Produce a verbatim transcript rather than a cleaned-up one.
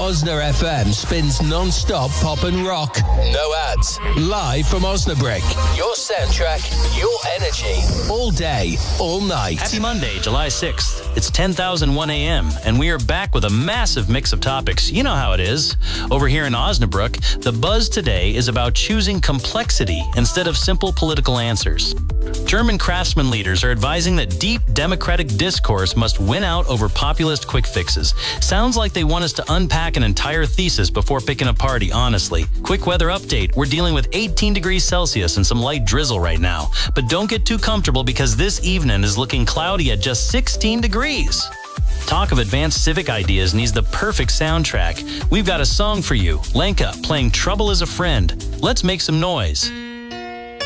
Osna F M spins non-stop pop and rock. No ads. Live from Osnabrück. Your soundtrack, your energy. All day, all night. Happy Monday, July sixth. It's ten thousand one a m, and we are back with a massive mix of topics. You know how it is. Over here in Osnabrück, the buzz today is about choosing complexity instead of simple political answers. German craftsman leaders are advising that deep democratic discourse must win out over populist quick fixes. Sounds like they want us to unpack an entire thesis before picking a party, honestly. Quick weather update. We're dealing with eighteen degrees Celsius and some light drizzle right now. But don't get too comfortable because this evening is looking cloudy at just sixteen degrees. Talk of advanced civic ideas needs the perfect soundtrack. We've got a song for you. Lenka playing Trouble is a Friend. Let's make some noise.